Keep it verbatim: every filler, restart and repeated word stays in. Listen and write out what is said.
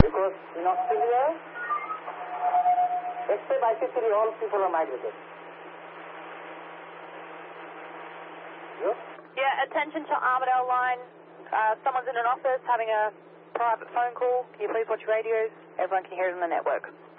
Because in Australia, except I P three, all people are migrated. You? Yeah, attention to Armadale line. Uh, someone's in an office having a private phone call. Can you please watch your radios? Everyone can hear it on the network.